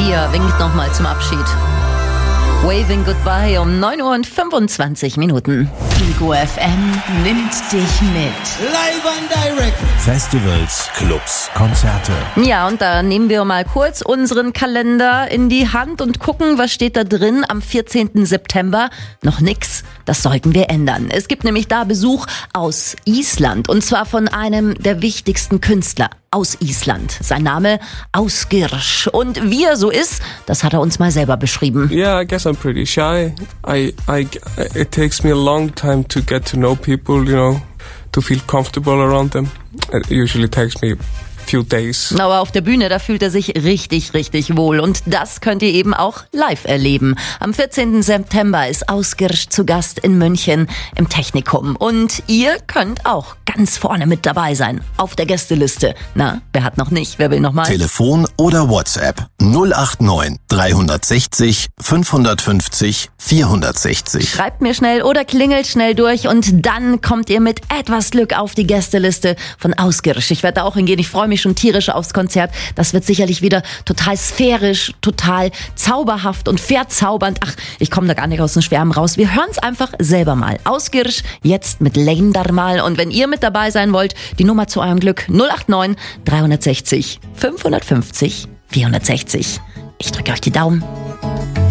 Sia winkt nochmal zum Abschied. Waving Goodbye um 9:25 Uhr. Ego FM nimmt dich mit. Live and direct. Festivals, Clubs, Konzerte. Ja, und da nehmen wir mal kurz unseren Kalender in die Hand und gucken, was steht da drin am 14. September. Noch nix, das sollten wir ändern. Es gibt nämlich da Besuch aus Island und zwar von einem der wichtigsten Künstler aus Island. Sein Name Ásgeir. Und wie er so ist, das hat er uns mal selber beschrieben. Yeah, I guess I'm pretty shy. It takes me a long time to get to know people, you know, to feel comfortable around them. It usually takes me few days. Aber auf der Bühne, da fühlt er sich richtig, richtig wohl. Und das könnt ihr eben auch live erleben. Am 14. September ist Ásgeir zu Gast in München im Technikum. Und ihr könnt auch ganz vorne mit dabei sein. Auf der Gästeliste. Na, wer hat noch nicht? Wer will noch mal? Telefon oder WhatsApp 089 360 550 460. Schreibt mir schnell oder klingelt schnell durch und dann kommt ihr mit etwas Glück auf die Gästeliste von Ásgeir. Ich werde da auch hingehen. Ich freue mich schon tierisch aufs Konzert. Das wird sicherlich wieder total sphärisch, total zauberhaft und verzaubernd. Ach, ich komme da gar nicht aus dem Schwärmen raus. Wir hören es einfach selber mal. Ásgeir jetzt mit Leyndarmál. Und wenn ihr mit dabei sein wollt, die Nummer zu eurem Glück 089 360 550 460. Ich drücke euch die Daumen.